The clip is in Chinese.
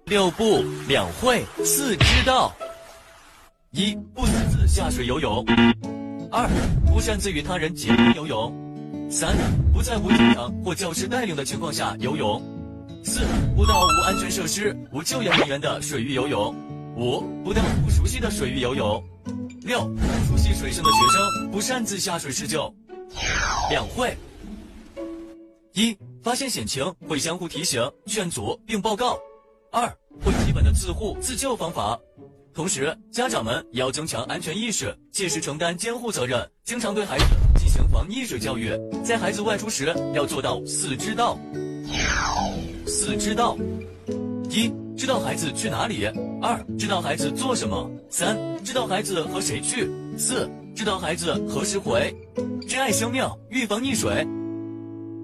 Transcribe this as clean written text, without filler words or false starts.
6不2会4知道。1. 不私自下水游泳。2. 不擅自与他人结伴游泳。3. 不在无警长或教师带领的情况下游泳。4. 不到无安全设施、无救援人员的水域游泳。5. 不到不熟悉的水域游泳。6. 不熟悉水性的学生不擅自下水施救。2会。1. 发现险情会相互提醒、劝阻并报告。2. 会基本的自护自救方法。同时，家长们也要增强安全意识，切实承担监护责任，经常对孩子进行防溺水教育。在孩子外出时，要做到4知道。4知道：1. 知道孩子去哪里。2. 知道孩子做什么。3. 知道孩子和谁去。4. 知道孩子何时回。珍爱生命，预防溺水。